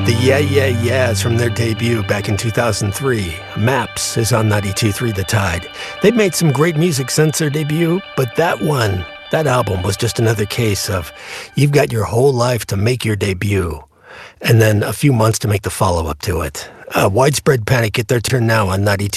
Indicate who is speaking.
Speaker 1: The Yeah Yeah Yeahs from their debut back in 2003. Maps is on 92.3 The Tide. They've made some great music since their debut, but that album was just another case of you've got your whole life to make your debut, and then a few months to make the follow-up to it. Widespread Panic get their turn now on 92.